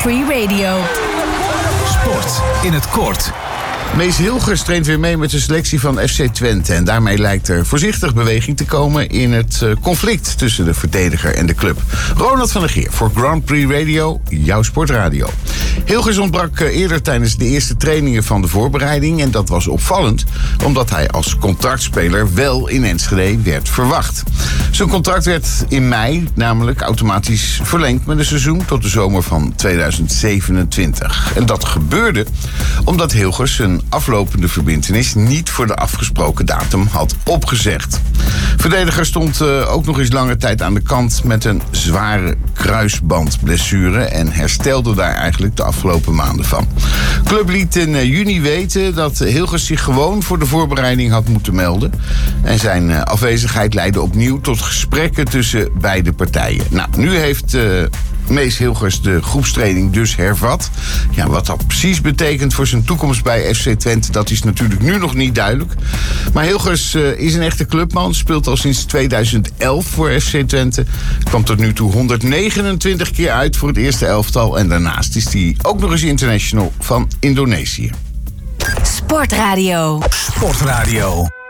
Prix Radio. Sport in het kort. Mees Hilgers traint weer mee met de selectie van FC Twente. En daarmee lijkt er voorzichtig beweging te komen in het conflict tussen de verdediger en de club. Ronald van der Geer voor Grand Prix Radio, jouw sportradio. Hilgers ontbrak eerder tijdens de eerste trainingen van de voorbereiding. En dat was opvallend, omdat hij als contractspeler wel in Enschede werd verwacht. Zijn contract werd in mei namelijk automatisch verlengd met een seizoen tot de zomer van 2027. En dat gebeurde omdat Hilgers zijn aflopende verbintenis niet voor de afgesproken datum had opgezegd. Verdediger stond ook nog eens lange tijd aan de kant met een zware kruisbandblessure en herstelde daar eigenlijk de afgelopen maanden van. Club liet in juni weten dat Hilgers zich gewoon voor de voorbereiding had moeten melden. En zijn afwezigheid leidde opnieuw tot gesprekken tussen beide partijen. Nou, nu heeft Mees Hilgers de groepstraining dus hervat. Ja, wat dat precies betekent voor zijn toekomst bij FC Twente, dat is natuurlijk nu nog niet duidelijk. Maar Hilgers is een echte clubman, speelt al sinds 2011 voor FC Twente. Kwam tot nu toe 129 keer uit voor het eerste elftal. En daarnaast is hij ook nog eens international van Indonesië. Sportradio. Sportradio.